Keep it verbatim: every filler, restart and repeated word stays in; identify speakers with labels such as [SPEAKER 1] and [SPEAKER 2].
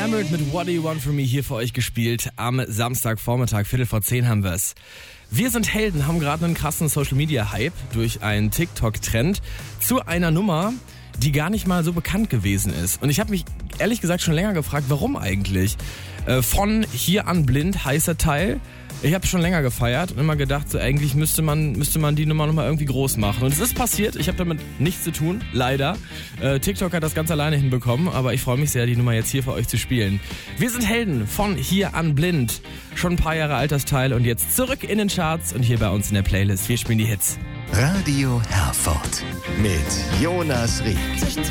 [SPEAKER 1] Enamored mit What Do You Want From Me hier für euch gespielt. Am Samstagvormittag, Viertel vor zehn haben wir es. Wir sind Helden, haben gerade einen krassen Social-Media-Hype durch einen TikTok-Trend zu einer Nummer, die gar nicht mal so bekannt gewesen ist. Und ich habe mich ehrlich gesagt schon länger gefragt, warum eigentlich? Äh, von Hier an blind heißt der Teil. Ich habe schon länger gefeiert und immer gedacht, so eigentlich müsste man müsste man die Nummer nochmal irgendwie groß machen. Und es ist passiert, ich habe damit nichts zu tun, leider. Äh, TikTok hat das ganz alleine hinbekommen, aber ich freue mich sehr, die Nummer jetzt hier für euch zu spielen. Wir sind Helden von Hier an blind. Schon ein paar Jahre alt das Teil und jetzt zurück in den Charts und hier bei uns in der Playlist. Wir spielen die Hits.
[SPEAKER 2] Radio Herford mit Jonas Rieck.
[SPEAKER 3] Zwischen